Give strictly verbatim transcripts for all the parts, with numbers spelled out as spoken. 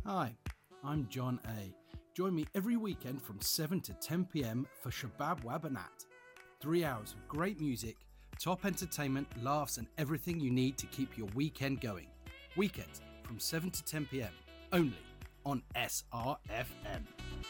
Hi, I'm John A. Join me every weekend from seven to ten p.m. for Shabab Wabanat. Three hours of great music, top entertainment, laughs, and everything you need to keep your weekend going. Weekends from seven to ten p.m. only on S R F M.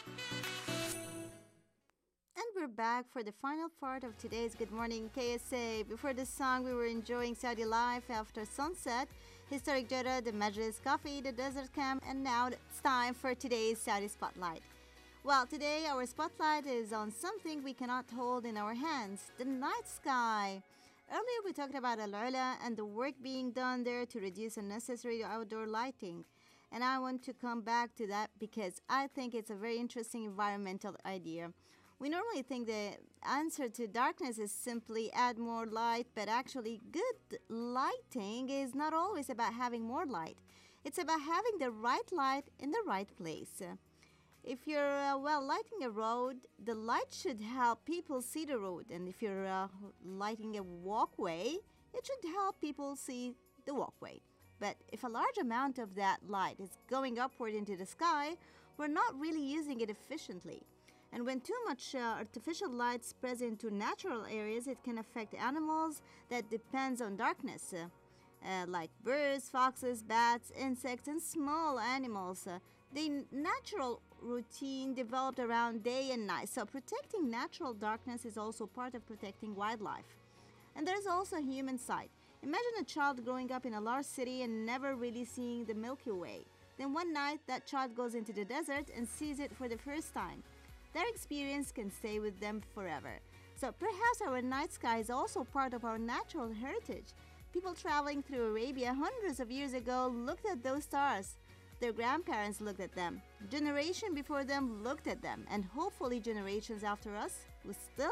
And we're back for the final part of today's Good Morning K S A. Before the song, we were enjoying Saudi life after sunset, historic Jeddah, the Majlis Coffee, the desert camp, and now it's time for today's Saudi Spotlight. Well, today our spotlight is on something we cannot hold in our hands, the night sky. Earlier we talked about Al-Ula and the work being done there to reduce unnecessary outdoor lighting. And I want to come back to that because I think it's a very interesting environmental idea. We normally think the answer to darkness is simply add more light, but actually good lighting is not always about having more light. It's about having the right light in the right place. If you're, uh, well, lighting a road, the light should help people see the road. And if you're uh, lighting a walkway, it should help people see the walkway. But if a large amount of that light is going upward into the sky, we're not really using it efficiently. And when too much uh, artificial light spreads into natural areas, it can affect animals that depends on darkness, uh, uh, like birds, foxes, bats, insects, and small animals. Uh, the natural routine developed around day and night, so protecting natural darkness is also part of protecting wildlife. And there's also a human side. Imagine a child growing up in a large city and never really seeing the Milky Way. Then one night, that child goes into the desert and sees it for the first time. Their experience can stay with them forever. So perhaps our night sky is also part of our natural heritage. People traveling through Arabia hundreds of years ago looked at those stars. Their grandparents looked at them. Generation before them looked at them. And hopefully generations after us will still